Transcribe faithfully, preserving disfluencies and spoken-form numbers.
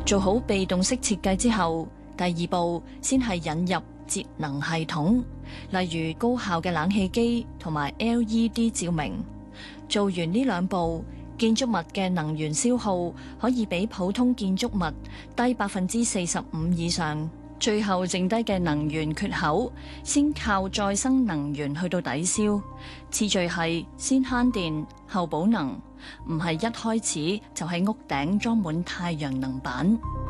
做好被動式設計之後，第二步先係引入節能系統，例如高效嘅冷氣機同埋 L E D 照明。做完呢兩步，建築物嘅能源消耗可以比普通建築物低百分之四十五以上。最後剩低嘅能源缺口，先靠再生能源去到抵消。次序係先慳電後補能，唔係一開始就喺屋頂裝滿太陽能板。